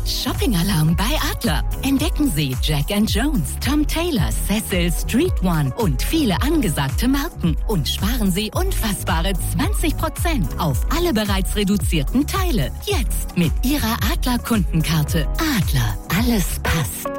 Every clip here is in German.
Shopping-Alarm bei Adler. Entdecken Sie Jack & Jones, Tom Taylor, Cecil, Street One und viele angesagte Marken. Und sparen Sie unfassbare 20% auf alle bereits reduzierten Teile. Jetzt mit Ihrer Adler-Kundenkarte. Adler, alles passt.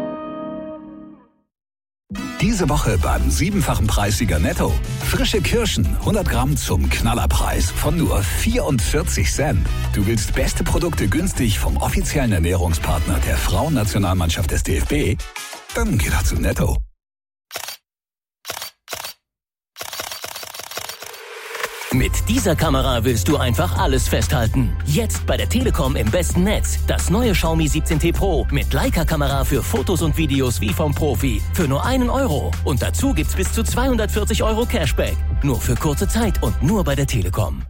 Diese Woche beim 7-fachen Preissieger Netto. Frische Kirschen, 100 Gramm zum Knallerpreis von nur 44 Cent. Du willst beste Produkte günstig vom offiziellen Ernährungspartner der Frauennationalmannschaft des DFB? Dann geh doch zu Netto. Mit dieser Kamera willst du einfach alles festhalten. Jetzt bei der Telekom im besten Netz. Das neue Xiaomi 17T Pro mit Leica-Kamera für Fotos und Videos wie vom Profi. Für nur €1. Und dazu gibt's bis zu 240 € Cashback. Nur für kurze Zeit und nur bei der Telekom.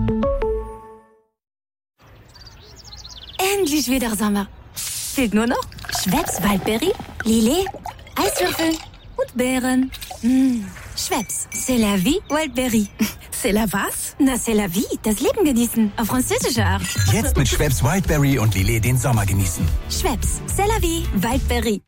Endlich wieder Sommer. Fehlt nur noch Schweppes Waldberry, Lillet, Eiswürfel und Beeren. Schweppes, c'est la vie, Wildberry. C'est la was? Na, c'est la vie, das Leben genießen, auf französische Art. Jetzt mit Schweppes Wildberry und Lillet den Sommer genießen. Schweppes, c'est la vie, Wildberry.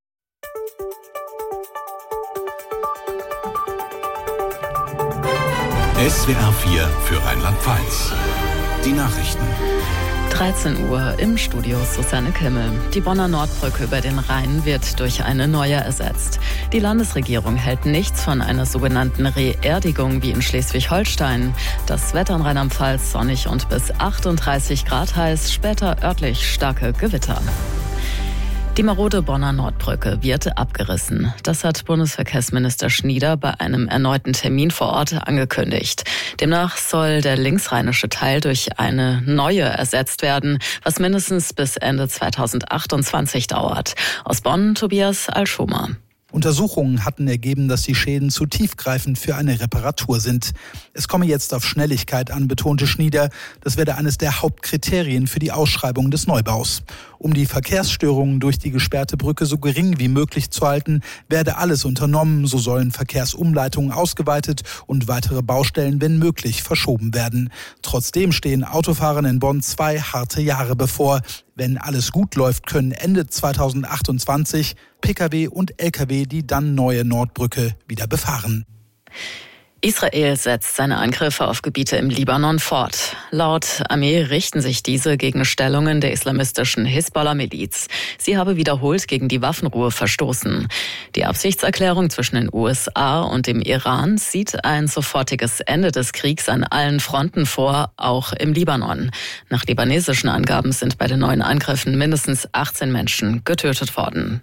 SWR 4 für Rheinland-Pfalz. Die Nachrichten. 13 Uhr im Studio Susanne Kimmel. Die Bonner Nordbrücke über den Rhein wird durch eine neue ersetzt. Die Landesregierung hält nichts von einer sogenannten Reerdigung wie in Schleswig-Holstein. Das Wetter in Rheinland-Pfalz sonnig und bis 38 Grad heiß, später örtlich starke Gewitter. Die marode Bonner Nordbrücke wird abgerissen. Das hat Bundesverkehrsminister Schnieder bei einem erneuten Termin vor Ort angekündigt. Demnach soll der linksrheinische Teil durch eine neue ersetzt werden, was mindestens bis Ende 2028 dauert. Aus Bonn, Tobias Alschomer. Untersuchungen hatten ergeben, dass die Schäden zu tiefgreifend für eine Reparatur sind. Es komme jetzt auf Schnelligkeit an, betonte Schnieder. Das werde eines der Hauptkriterien für die Ausschreibung des Neubaus. Um die Verkehrsstörungen durch die gesperrte Brücke so gering wie möglich zu halten, werde alles unternommen. So sollen Verkehrsumleitungen ausgeweitet und weitere Baustellen, wenn möglich, verschoben werden. Trotzdem stehen Autofahrern in Bonn 2 harte Jahre bevor. Wenn alles gut läuft, können Ende 2028 Pkw und Lkw die dann neue Nordbrücke wieder befahren. Israel setzt seine Angriffe auf Gebiete im Libanon fort. Laut Armee richten sich diese gegen Stellungen der islamistischen Hisbollah-Miliz. Sie habe wiederholt gegen die Waffenruhe verstoßen. Die Absichtserklärung zwischen den USA und dem Iran sieht ein sofortiges Ende des Kriegs an allen Fronten vor, auch im Libanon. Nach libanesischen Angaben sind bei den neuen Angriffen mindestens 18 Menschen getötet worden.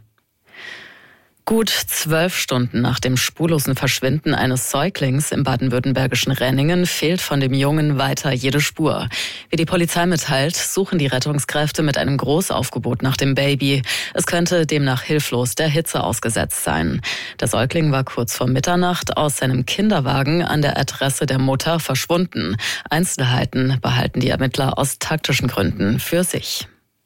Gut 12 Stunden nach dem spurlosen Verschwinden eines Säuglings im baden-württembergischen Renningen fehlt von dem Jungen weiter jede Spur. Wie die Polizei mitteilt, suchen die Rettungskräfte mit einem Großaufgebot nach dem Baby. Es könnte demnach hilflos der Hitze ausgesetzt sein. Der Säugling war kurz vor Mitternacht aus seinem Kinderwagen an der Adresse der Mutter verschwunden. Einzelheiten behalten die Ermittler aus taktischen Gründen für sich.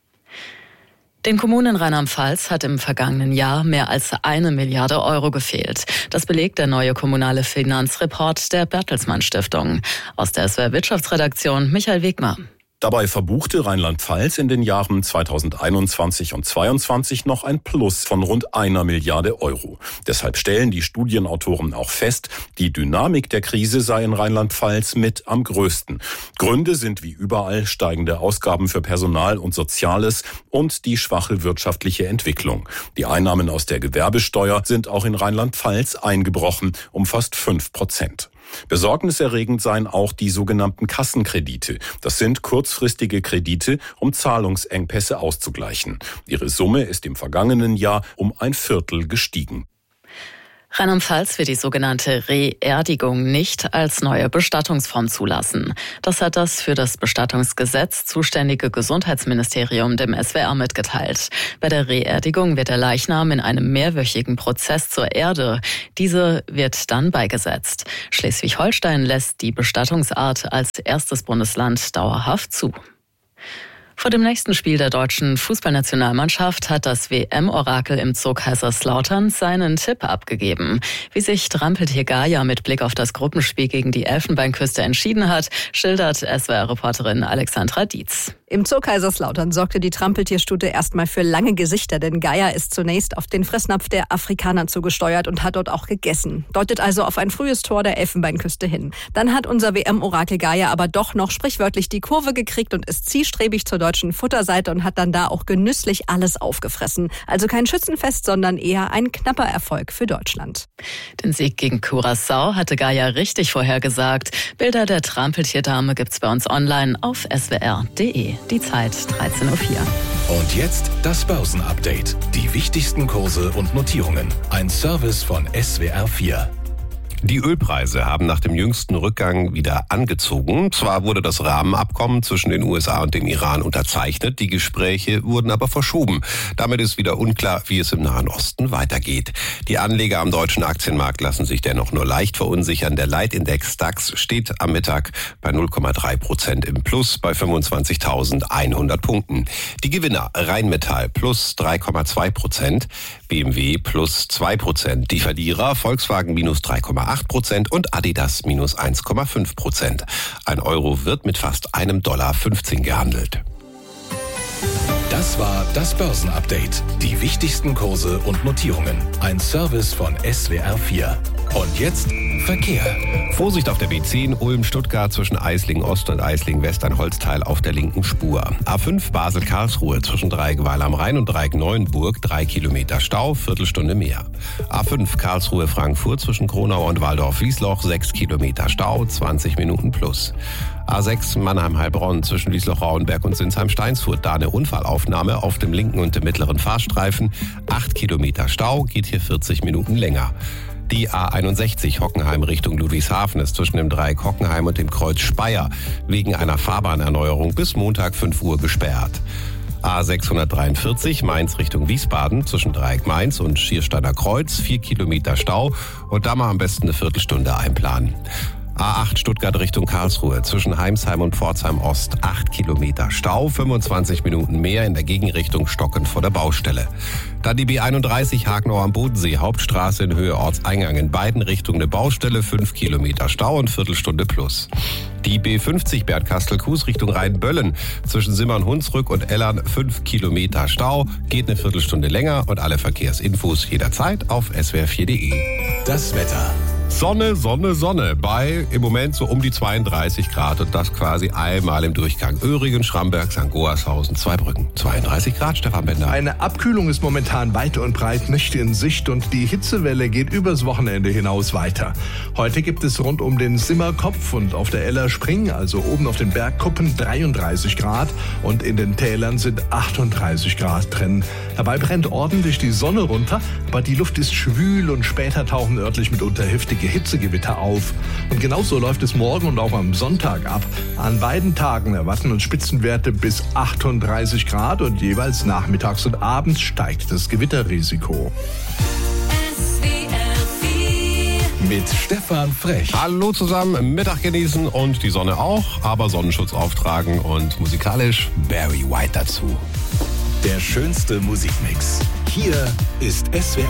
Den Kommunen Rheinland-Pfalz hat im vergangenen Jahr mehr als 1 Milliarde Euro gefehlt. Das belegt der neue kommunale Finanzreport der Bertelsmann Stiftung. Aus der SWR Wirtschaftsredaktion Michael Wegmar. Dabei verbuchte Rheinland-Pfalz in den Jahren 2021 und 2022 noch ein Plus von rund 1 Milliarde Euro. Deshalb stellen die Studienautoren auch fest, die Dynamik der Krise sei in Rheinland-Pfalz mit am größten. Gründe sind wie überall steigende Ausgaben für Personal und Soziales und die schwache wirtschaftliche Entwicklung. Die Einnahmen aus der Gewerbesteuer sind auch in Rheinland-Pfalz eingebrochen um fast 5%. Besorgniserregend seien auch die sogenannten Kassenkredite. Das sind kurzfristige Kredite, um Zahlungsengpässe auszugleichen. Ihre Summe ist im vergangenen Jahr um 1/4 gestiegen. Rheinland-Pfalz wird die sogenannte Reerdigung nicht als neue Bestattungsform zulassen. Das hat das für das Bestattungsgesetz zuständige Gesundheitsministerium dem SWR mitgeteilt. Bei der Reerdigung wird der Leichnam in einem mehrwöchigen Prozess zur Erde. Diese wird dann beigesetzt. Schleswig-Holstein lässt die Bestattungsart als erstes Bundesland dauerhaft zu. Vor dem nächsten Spiel der deutschen Fußballnationalmannschaft hat das WM-Orakel im Zoo Kaiserslautern seinen Tipp abgegeben. Wie sich Trampeltier Gaia mit Blick auf das Gruppenspiel gegen die Elfenbeinküste entschieden hat, schildert SWR-Reporterin Alexandra Dietz. Im Zoo Kaiserslautern sorgte die Trampeltierstute erstmal für lange Gesichter, denn Gaia ist zunächst auf den Fressnapf der Afrikaner zugesteuert und hat dort auch gegessen. Deutet also auf ein frühes Tor der Elfenbeinküste hin. Dann hat unser WM-Orakel Gaia aber doch noch sprichwörtlich die Kurve gekriegt und ist zielstrebig zur deutschen Futterseite und hat dann da auch genüsslich alles aufgefressen. Also kein Schützenfest, sondern eher ein knapper Erfolg für Deutschland. Den Sieg gegen Curaçao hatte Gaia richtig vorhergesagt. Bilder der Trampeltierdame gibt's bei uns online auf swr.de. Die Zeit 13:04 Uhr. Und jetzt das Börsenupdate. Die wichtigsten Kurse und Notierungen. Ein Service von SWR 4. Die Ölpreise haben nach dem jüngsten Rückgang wieder angezogen. Zwar wurde das Rahmenabkommen zwischen den USA und dem Iran unterzeichnet, die Gespräche wurden aber verschoben. Damit ist wieder unklar, wie es im Nahen Osten weitergeht. Die Anleger am deutschen Aktienmarkt lassen sich dennoch nur leicht verunsichern. Der Leitindex DAX steht am Mittag bei 0,3% im Plus bei 25.100 Punkten. Die Gewinner Rheinmetall plus 3,2%, BMW plus 2%. Die Verlierer Volkswagen minus 3,8% und Adidas minus 1,5%. Ein Euro wird mit fast $1,15 gehandelt. Das war das Börsenupdate. Die wichtigsten Kurse und Notierungen. Ein Service von SWR 4. Und jetzt Verkehr. Vorsicht auf der B10 Ulm-Stuttgart zwischen Eislingen-Ost und Eislingen-West ein Holzteil auf der linken Spur. A5 Basel-Karlsruhe zwischen Dreieck-Weil am Rhein und Dreieck-Neuenburg 3 Kilometer Stau, Viertelstunde mehr. A5 Karlsruhe-Frankfurt zwischen Kronau und Waldorf-Wiesloch 6 Kilometer Stau, 20 Minuten plus. A6 Mannheim-Heilbronn zwischen Wiesloch-Rauenberg und Sinsheim-Steinsfurt. Da eine Unfallaufnahme auf dem linken und dem mittleren Fahrstreifen. 8 Kilometer Stau, geht hier 40 Minuten länger. Die A61 Hockenheim Richtung Ludwigshafen ist zwischen dem Dreieck Hockenheim und dem Kreuz Speyer wegen einer Fahrbahnerneuerung bis Montag 5 Uhr gesperrt. A643 Mainz Richtung Wiesbaden zwischen Dreieck Mainz und Schiersteiner Kreuz 4 Kilometer Stau und da mal am besten eine Viertelstunde einplanen. A8 Stuttgart Richtung Karlsruhe zwischen Heimsheim und Pforzheim Ost 8 Kilometer Stau, 25 Minuten mehr in der Gegenrichtung stockend vor der Baustelle. Dann die B31 Hagenau am Bodensee, Hauptstraße in Höhe Ortseingang in beiden Richtungen eine Baustelle, 5 Kilometer Stau und Viertelstunde plus. Die B50 Bergkastel-Kues Richtung Rheinböllen zwischen Simmern-Hunsrück und Ellern 5 Kilometer Stau, geht eine Viertelstunde länger und alle Verkehrsinfos jederzeit auf swr4.de. Das Wetter. Sonne, Sonne, Sonne bei im Moment so um die 32 Grad und das quasi einmal im Durchgang. Öhringen, Schramberg, St. Goarshausen, Zweibrücken. 32 Grad, Stefan Bender. Eine Abkühlung ist momentan weit und breit nicht in Sicht und die Hitzewelle geht übers Wochenende hinaus weiter. Heute gibt es rund um den Simmerkopf und auf der Eller Spring, also oben auf den Bergkuppen, 33 Grad und in den Tälern sind 38 Grad drin. Dabei brennt ordentlich die Sonne runter, aber die Luft ist schwül und später tauchen örtlich mitunter heftige Hitzegewitter auf. Und genauso läuft es morgen und auch am Sonntag ab. An beiden Tagen erwarten uns Spitzenwerte bis 38 Grad und jeweils nachmittags und abends steigt das Gewitterrisiko. Mit Stefan Frech. Hallo zusammen, Mittag genießen und die Sonne auch, aber Sonnenschutz auftragen und musikalisch Barry White dazu. Der schönste Musikmix. Hier ist SWR